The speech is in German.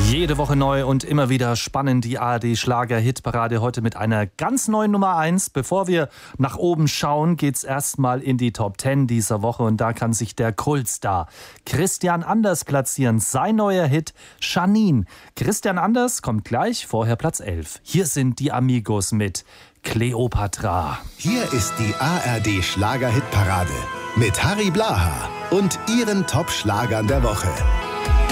Jede Woche neu und immer wieder spannend die ARD-Schlager-Hitparade. Heute mit einer ganz neuen Nummer 1. Bevor wir nach oben schauen, geht's erstmal in die Top 10 dieser Woche. Und da kann sich der Kultstar Christian Anders platzieren. Sein neuer Hit Janine. Christian Anders kommt gleich, vorher Platz 11. Hier sind die Amigos mit Kleopatra. Hier ist die ARD-Schlager-Hitparade mit Harry Blaha und ihren Top-Schlagern der Woche.